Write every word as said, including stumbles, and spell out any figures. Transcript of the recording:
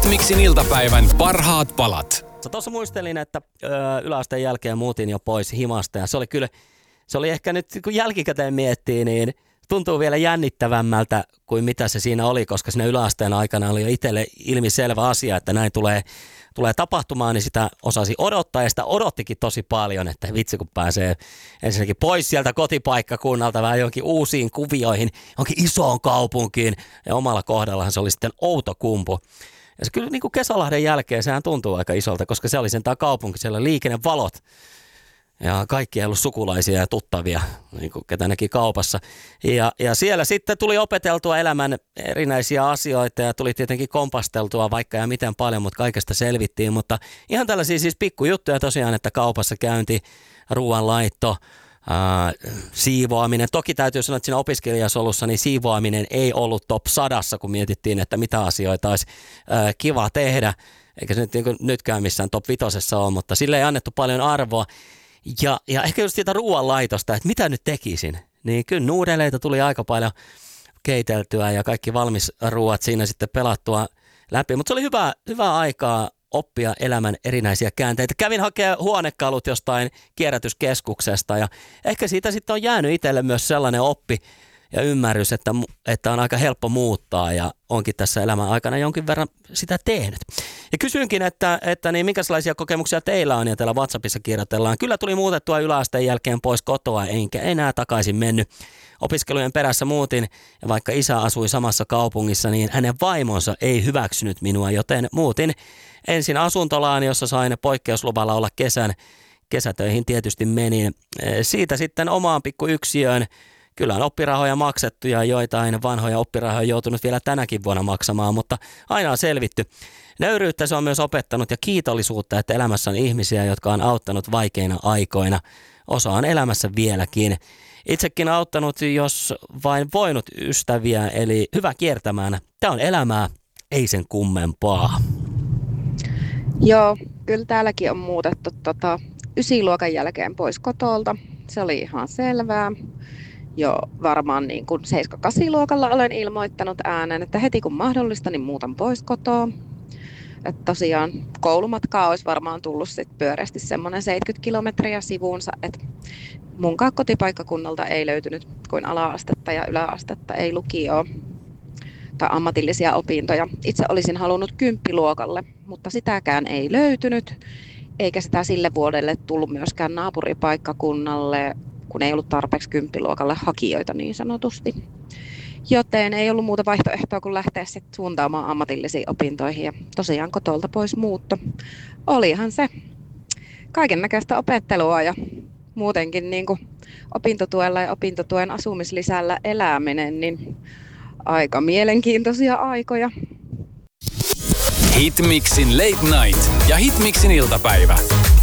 Hitmixin iltapäivän parhaat palat. Tuossa muistelin, että ö, yläasteen jälkeen muutin jo pois himasta ja se oli kyllä, se oli ehkä nyt kun jälkikäteen miettii, niin tuntuu vielä jännittävämmältä kuin mitä se siinä oli, koska siinä yläasteen aikana oli jo itselle ilmiselvä asia, että näin tulee, tulee tapahtumaan, niin sitä osasi odottaa ja sitä odottikin tosi paljon, että vitsi kun pääsee ensinnäkin pois sieltä kotipaikkakunnalta vähän johonkin uusiin kuvioihin, johonkin isoon kaupunkiin ja omalla kohdallahan se oli sitten Outokumpu. Ja se kyllä niin kuin Kesälahden jälkeen sehän tuntuu aika isolta, koska se oli sentään kaupunki, siellä oli liikennevalot ja kaikki ei ollut sukulaisia ja tuttavia, niin kuin ketä näki kaupassa. Ja, ja siellä sitten tuli opeteltua elämän erinäisiä asioita ja tuli tietenkin kompasteltua vaikka ja miten paljon, mutta kaikesta selvittiin. Mutta ihan tällaisia siis pikkujuttuja tosiaan, että kaupassa käynti, ruoanlaitto, Ää, siivoaminen. Toki täytyy sanoa, että siinä opiskelijasolussa niin siivoaminen ei ollut top sadassa, kun mietittiin, että mitä asioita olisi ää, kiva tehdä. Eikä se nyt niin kuin nytkään missään top vitosessa ole, mutta sille ei annettu paljon arvoa. Ja, ja ehkä just siitä ruoanlaitosta, että mitä nyt tekisin. Niin kyllä nuudeleita tuli aika paljon keiteltyä ja kaikki valmis ruuat siinä sitten pelattua läpi. Mutta se oli hyvä, hyvää aikaa oppia elämän erinäisiä käänteitä. Kävin hakemaan huonekalut jostain kierrätyskeskuksesta ja ehkä siitä sitten on jäänyt itselle myös sellainen oppi ja ymmärrys, että, että on aika helppo muuttaa ja onkin tässä elämän aikana jonkin verran sitä tehnyt. Ja kysyinkin, että, että niin minkälaisia kokemuksia teillä on ja täällä WhatsAppissa kirjoitellaan. Kyllä tuli muutettua yläasteen jälkeen pois kotoa, enkä enää takaisin mennyt. Opiskelujen perässä muutin ja vaikka isä asui samassa kaupungissa, niin hänen vaimonsa ei hyväksynyt minua, joten muutin ensin asuntolaan, jossa sain poikkeusluvalla olla kesän. Kesätöihin tietysti menin. Siitä sitten omaan pikkuyksiöön. Kyllä on oppirahoja maksettu ja joitain vanhoja oppirahoja joutunut vielä tänäkin vuonna maksamaan, mutta aina on selvitty. Nöyryyttä se on myös opettanut ja kiitollisuutta, että elämässä on ihmisiä, jotka on auttanut vaikeina aikoina. Osa on elämässä vieläkin. Itsekin auttanut, jos vain voinut ystäviä, eli hyvä kiertämään. Tämä on elämää, ei sen kummempaa. Joo, kyllä täälläkin on muutettu tota, ysiluokan jälkeen pois kotolta. Se oli ihan selvää. Jo varmaan niin kuin seitsemän kahdeksan luokalla olen ilmoittanut äänen, että heti kun mahdollista, niin muutan pois kotoa. Että tosiaan koulumatkaa olisi varmaan tullut sit pyöreästi semmoinen seitsemänkymmentä kilometriä sivuunsa, että munkaan kotipaikkakunnalta ei löytynyt kuin ala-astetta ja yläastetta, ei lukioa tai ammatillisia opintoja. Itse olisin halunnut kymppiluokalle, mutta sitäkään ei löytynyt, eikä sitä sille vuodelle tullut myöskään naapuripaikkakunnalle, kun ei ollut tarpeeksi kymppiluokalle hakijoita niin sanotusti. Joten ei ollut muuta vaihtoehtoa kuin lähteä sitten suuntaamaan ammatillisiin opintoihin ja tosiaan kotolta pois muutto. Olihan se kaiken näköistä opettelua ja muutenkin niin kuin opintotuella ja opintotuen asumislisällä eläminen, niin aika mielenkiintoisia aikoja. Hitmixin Late Night ja Hitmixin iltapäivä.